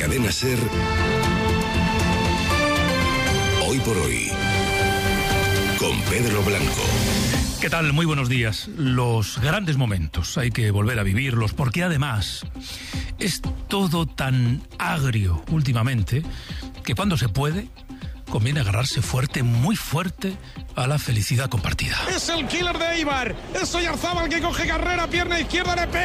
Cadena SER, Hoy por Hoy, con Pedro Blanco. ¿Qué tal? Muy buenos días. Los grandes momentos hay que volver a vivirlos, porque además es todo tan agrio últimamente que cuando se puede conviene agarrarse fuerte, muy fuerte, a la felicidad compartida. Es el killer de Eibar, es Oyarzábal que coge carrera, pierna izquierda, le pega.